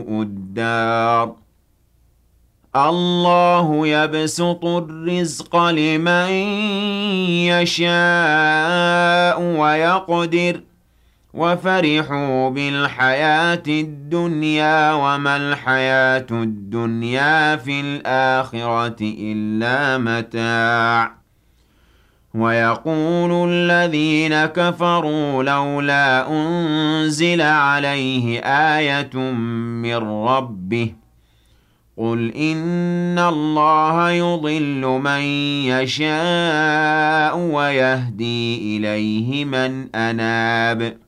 سوء الدار الله يبسط الرزق لمن يشاء ويقدر وفرحوا بالحياة الدنيا وما الحياة الدنيا في الآخرة إلا متاع ويقول الذين كفروا لولا أنزل عليه آية من ربه قل إن الله يضل من يشاء ويهدي إليه من أناب